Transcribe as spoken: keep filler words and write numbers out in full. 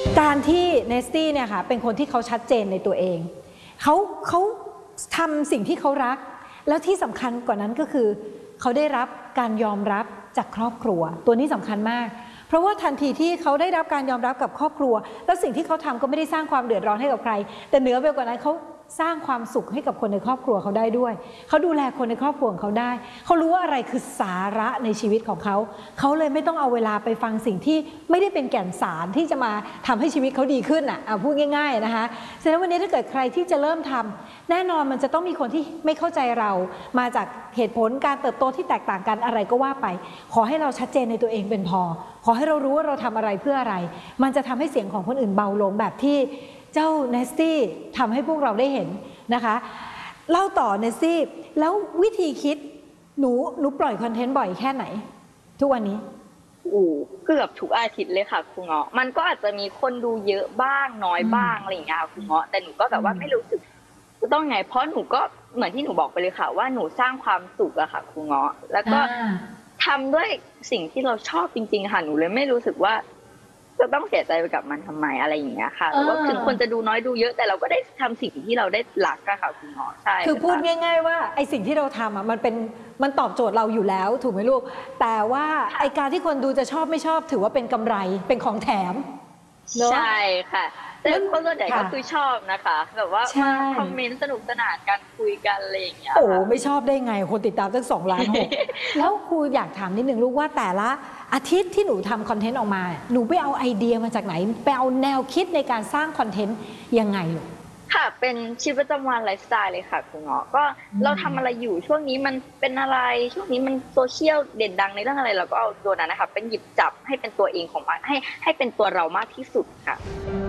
การที่เนสตี้เนี่ยค่ะเป็นคนที่เขาชัดเจนในตัวเองเขาเขาทำสิ่งที่เขารักแล้วที่สำคัญกว่านั้นก็คือเขาได้รับการยอมรับจากครอบครัวตัวนี้สำคัญมากเพราะว่าทันทีที่เขาได้รับการยอมรับกับครอบครัวแล้วสิ่งที่เขาทำก็ไม่ได้สร้างความเดือดร้อนให้กับใครแต่เหนือไปกว่านั้นเขาสร้างความสุขให้กับคนในครอบครัวเขาได้ด้วยเขาดูแลคนในครอบครัวของเขาได้เขารู้ว่าอะไรคือสาระในชีวิตของเขาเขาเลยไม่ต้องเอาเวลาไปฟังสิ่งที่ไม่ได้เป็นแก่นสารที่จะมาทำให้ชีวิตเขาดีขึ้นอ่ะพูดง่ายๆนะคะฉะนั้นวันนี้ถ้าเกิดใครที่จะเริ่มทำแน่นอนมันจะต้องมีคนที่ไม่เข้าใจเรามาจากเหตุผลการเติบโตที่แตกต่างกันอะไรก็ว่าไปขอให้เราชัดเจนในตัวเองเป็นพอขอให้เรารู้ว่าเราทำอะไรเพื่ออะไรมันจะทำให้เสียงของคนอื่นเบาลงแบบที่เจ้าเนสตี้ทำให้พวกเราได้เห็นนะคะเล่าต่อเนสตี้แล้ววิธีคิดหนูหนูปล่อยคอนเทนต์บ่อยแค่ไหนทุกวันนี้โอ้เกือบทุกอาทิตย์เลยค่ะคุณเงาะมันก็อาจจะมีคนดูเยอะบ้างน้อยบ้างอะไรอย่างเงี้ยคุณเงาะแต่หนูก็แบบว่าไม่รู้สึกต้องไงเพราะหนูก็เหมือนที่หนูบอกไปเลยค่ะว่าหนูสร้างความสุขอะค่ะคุณเงาะแล้วก็ทำด้วยสิ่งที่เราชอบจริงๆค่ะหนูเลยไม่รู้สึกว่าจะต้องเสียใจไปกับมันทำไมอะไรอย่างเงี้ยค่ะหรือว่าถึงคนจะดูน้อยดูเยอะแต่เราก็ได้ทำสิ่งที่เราได้รักอะค่ะคุณหมอใช่คือพูดง่ายๆว่าไอสิ่งที่เราทำอะมันเป็นมันตอบโจทย์เราอยู่แล้วถูกไหมลูกแต่ว่าไอการที่คนดูจะชอบไม่ชอบถือว่าเป็นกำไรเป็นของแถมใช่ค่ะแต่คนส่วนใหญ่ก็คือชอบนะคะแบบว่ามาคอมเมนต์สนุกสนานกันคุยกันอะไรอย่างเงี้ยโอ้ไม่ชอบได้ไงคนติดตามตั้งสองล้านหกแล้วครูอยากถามนิดนึงลูกว่าแต่ละอาทิตย์ที่หนูทำคอนเทนต์ออกมาหนูไปเอาไอเดียมาจากไหนไปเอาแนวคิดในการสร้างคอนเทนต์ยังไงลูกค่ะเป็นชีวิตประจำวันไลฟ์สไตล์เลยค่ะคุณเงาะก็เราทำอะไรอยู่ช่วงนี้มันเป็นอะไรช่วงนี้มันโซเชียลเด่นดังในเรื่องอะไรเราก็เอาตัวนั้นนะคะเป็นหยิบจับให้เป็นตัวเองของมันให้ให้เป็นตัวเรามากที่สุดค่ะ